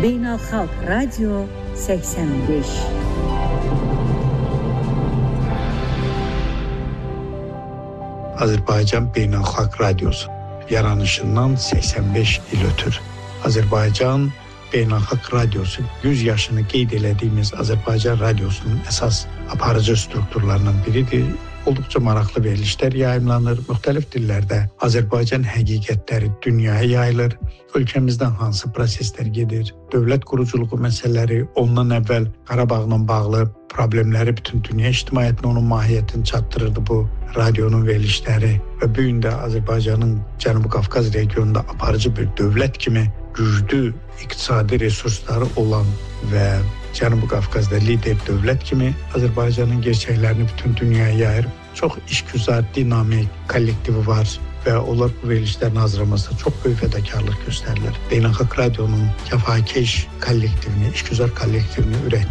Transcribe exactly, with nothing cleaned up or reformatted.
Beynəlxalq Radio səksən beş. Azərbaycan Beynəlxalq Radiosu yaranışından səksən beş il ötür. Azərbaycan Beynəlxalq Radiosu yüz yaşını qeyd elədiyimiz Azərbaycan Radiosunun əsas aparıcı strukturlarından biridir. Olduqca maraqlı verilişlər yayımlanır. Müxtəlif dillərdə Azərbaycan həqiqətləri dünyaya yayılır. Ölkəmizdən hansı proseslər gedir? Dövlət quruculuğu məsələləri, ondan əvvəl Qarabağla bağlı problemləri bütün dünya ictimaiyyətinə onun mahiyyətini çatdırırdı bu radionun verilişləri və bu gün də Azərbaycanın Cənubi Qafqaz regionunda aparıcı bir dövlət kimi güclü iqtisadi resursları olan və Cənubi Qafqazda lider dövlət kimi Azərbaycanın gerçəklərini bütün dünyaya yayır. Çox işgüzar, dinamik kollektivi var və onlar bu verilişlərin hazırlamasında çox böyük fədakarlıq göstərirlər. Beynəlxalq Radionun kəfakeş kollektivini, işgüzar kollektivini ürəkdən